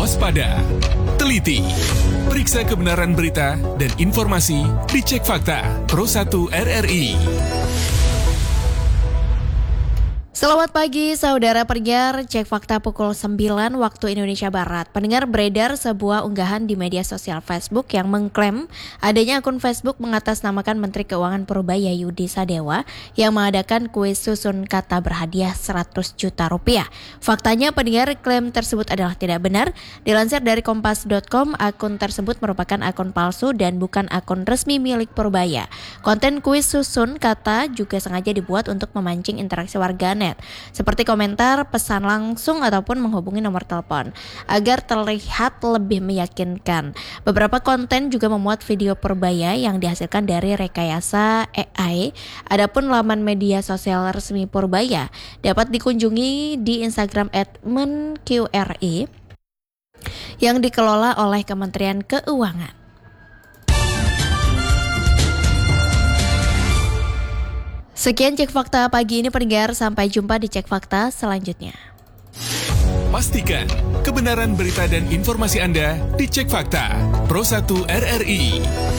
waspada, teliti, periksa kebenaran berita dan informasi di Cek Fakta Pro 1 RRI. Selamat pagi saudara pendengar, Cek Fakta pukul 9 waktu Indonesia Barat. Pendengar, beredar sebuah unggahan di media sosial Facebook yang mengklaim adanya akun Facebook mengatasnamakan Menteri Keuangan Purbaya Yudi Sadewa yang mengadakan kuis susun kata berhadiah 100 juta rupiah. Faktanya pendengar, klaim tersebut adalah tidak benar. Dilansir dari kompas.com, akun tersebut merupakan akun palsu dan bukan akun resmi milik Purbaya. Konten kuis susun kata juga sengaja dibuat untuk memancing interaksi warganet, seperti komentar, pesan langsung, ataupun menghubungi nomor telepon agar terlihat lebih meyakinkan. Beberapa konten juga memuat video Purbaya yang dihasilkan dari rekayasa AI. Adapun laman media sosial resmi Purbaya dapat dikunjungi di Instagram @menqri yang dikelola oleh Kementerian Keuangan. Sekian Cek Fakta pagi ini pendengar, sampai jumpa di Cek Fakta selanjutnya. Pastikan kebenaran berita dan informasi Anda di Cek Fakta Pro 1 RRI.